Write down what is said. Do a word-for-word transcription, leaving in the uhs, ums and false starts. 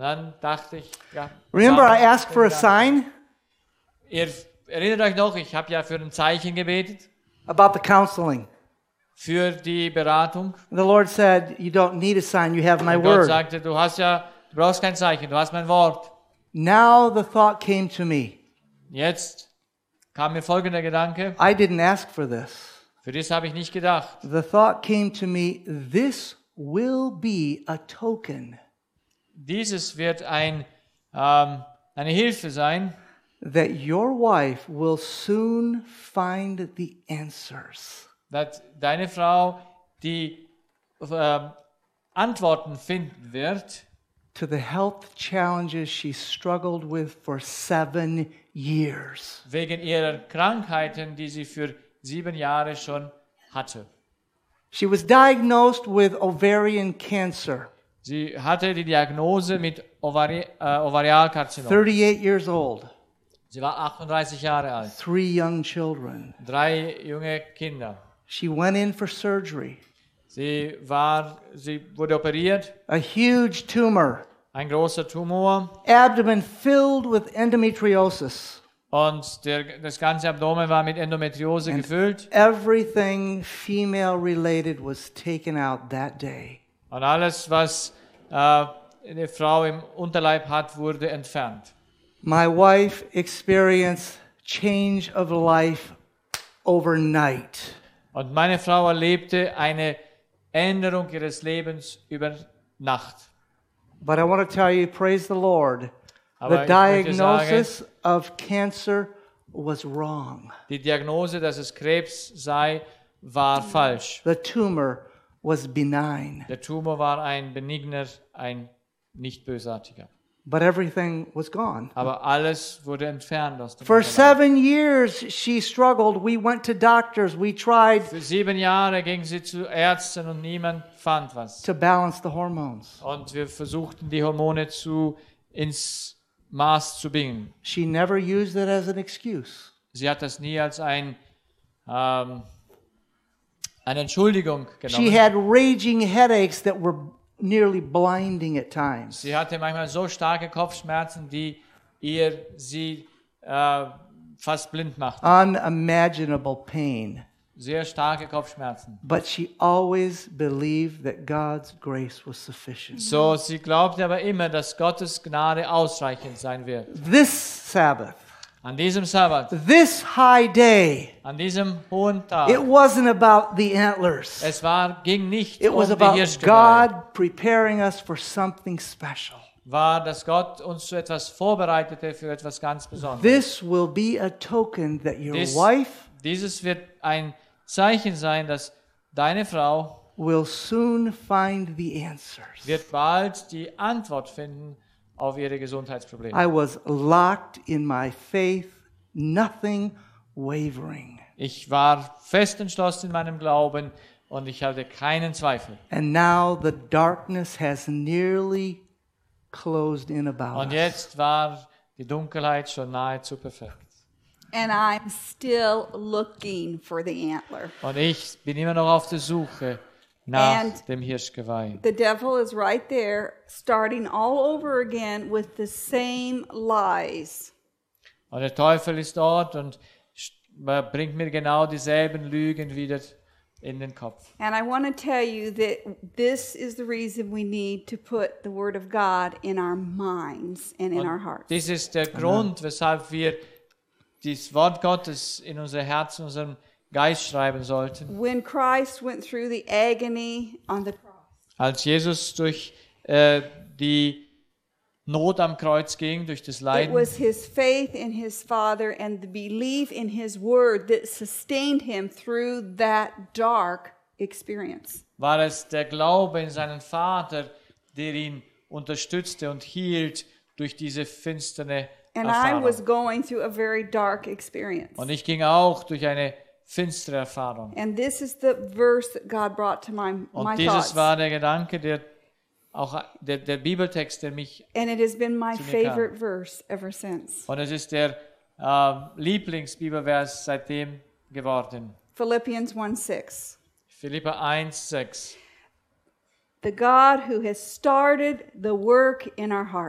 Und dann dachte ich, ja. Remember, I asked for a sign Ihr erinnert euch noch, ich habe ja für ein Zeichen gebetet, about the counseling. für die Beratung. The Lord said, you don't need a sign, you have my Und Gott word. sagte, du hast ja, du brauchst kein Zeichen, du hast mein Wort. Now the thought came to me. Jetzt kam mir folgender Gedanke, I didn't ask for this. für das habe ich nicht gedacht. The thought came to me, this will be a token Dieses wird ein, ähm, eine Hilfe sein, that your wife will soon find the answers. dass deine Frau die ähm, Antworten finden wird To the health challenges she struggled with for seven years. wegen ihrer Krankheiten, die sie für sieben Jahre schon hatte. She was diagnosed with ovarian cancer, Sie hatte die Diagnose mit Ovari äh, Ovarialkarzinom. thirty-eight years old, Sie war achtunddreißig Jahre alt, three young children. drei junge Kinder. She went in for surgery. Sie war, sie wurde operiert, A huge tumor, ein großer Tumor abdomen filled with endometriosis. und der, das ganze Abdomen war mit Endometriose gefüllt Everything female related was taken out that day. und alles, was äh, eine Frau im Unterleib hat, wurde entfernt. My wife experienced change of life overnight. Und meine Frau erlebte eine Änderung ihres Lebens über Nacht. But I want to tell you, praise the Lord, Aber the ich möchte sagen, diagnosis of cancer was wrong. die Diagnose, dass es Krebs sei, war falsch. The tumor was benign, Der Tumor war ein benigner, ein nicht bösartiger. but everything was gone. Aber alles wurde entfernt aus dem For Unterleib. seven years, she struggled. We went to doctors. We tried Für sieben Jahre ging sie zu Ärzten und niemand fand was. to balance the hormones. Und wir versuchten, die Hormone zu, ins Maß zu bringen. She never used it as an excuse. Sie hat das nie als ein, ähm, eine Entschuldigung She genommen. had raging headaches that were nearly blinding at times. Sie hatte manchmal so starke Kopfschmerzen, die ihr sie äh, fast blind machten. Unimaginable pain. Sehr starke Kopfschmerzen. But she always believed that God's grace was sufficient. So, sie glaubte aber immer, dass Gottes Gnade ausreichend sein wird. This Sabbath, An diesem Sabbat, this high day, an diesem hohen Tag, it wasn't about the antlers. es war, ging nicht It um was die about Hirschgeweih. God preparing us for something special. War, dass Gott uns zu etwas vorbereitete, für etwas ganz Besonderes. This will be a token that your Dies- wife Dieses wird ein Zeichen sein, dass deine Frau will soon find the answers. wird bald die Antwort finden auf ihre Gesundheitsprobleme. I was locked in my faith, nothing wavering. Ich war fest entschlossen in meinem Glauben und ich hatte keinen Zweifel. And now the darkness has nearly closed in about Und us. jetzt war die Dunkelheit schon nahezu perfekt. And I'm still looking for the antler. Und ich bin immer noch auf der Suche nach And- dem Hirschgeweih. The devil is right there, starting all over again with the same lies. Und der Teufel ist dort und st- bringt mir genau dieselben Lügen wieder in den Kopf. And I want to tell you that this is the reason we need to put the Word of God in our minds and in our Und hearts. dies ist der Grund, weshalb wir das Wort Gottes in unser Herz, in unseren Geist schreiben sollten. When Christ went through the agony on the cross, Als Jesus durch äh, die Not am Kreuz ging, durch das it Leiden, was his faith in his Father and the belief in his Word that sustained him through that dark experience. war es der Glaube in seinen Vater, der ihn unterstützte und hielt durch diese finstere And I was Erfahrung. going through a very dark experience. Und ich ging auch durch eine finstere Erfahrung. And this is the verse that God brought to my, my Und dieses thoughts. war der Gedanke, der auch der, der Bibeltext, der mich, And it has been my Zu mir kam. favorite verse ever since. und es ist der äh, Lieblingsbibelvers seitdem geworden. Philippians one six. Philipper eins sechs. The God who has started the work in our hearts